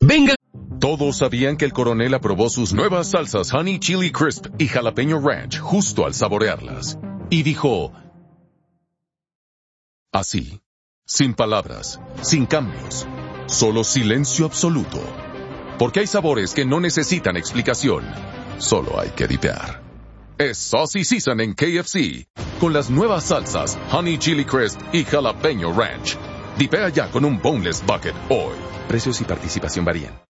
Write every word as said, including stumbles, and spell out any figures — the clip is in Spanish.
Venga. Todos sabían que el coronel aprobó sus nuevas salsas Honey Chili Crisp y Jalapeño Ranch justo al saborearlas. Y dijo... así, sin palabras, sin cambios, solo silencio absoluto. Porque hay sabores que no necesitan explicación, solo hay que dipear. Es Saucy Season en K F C, con las nuevas salsas Honey Chili Crisp y Jalapeño Ranch. Dipea ya con un Boneless Bucket hoy. Precios y participación varían.